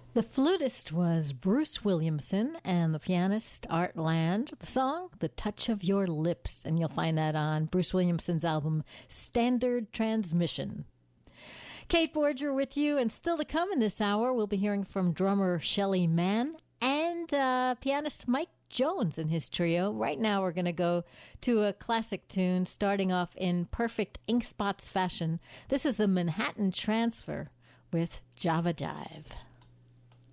The flutist was Bruce Williamson and the pianist Art Land. The song, The Touch of Your Lips, and you'll find that on Bruce Williamson's album Standard Transmission. Kate Borger with you, and still to come in this hour, we'll be hearing from drummer Shelly Mann and pianist Mike Jones and his trio. Right now we're going to go to a classic tune, starting off in perfect Ink Spots fashion. This is the Manhattan Transfer with Java Jive.